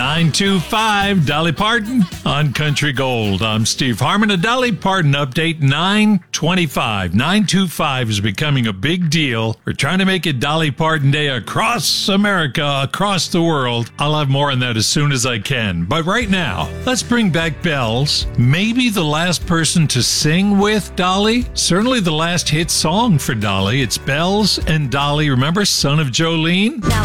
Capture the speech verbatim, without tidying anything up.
nine two five, Dolly Parton on Country Gold. I'm Steve Harmon. A Dolly Parton update, nine twenty-five. nine two five is becoming a big deal. We're trying to make it Dolly Parton Day across America, across the world. I'll have more on that as soon as I can. But right now, let's bring back bells. Maybe the last person to sing with Dolly. Certainly the last hit song for Dolly. It's Bells and Dolly. Remember, Son of Jolene? Now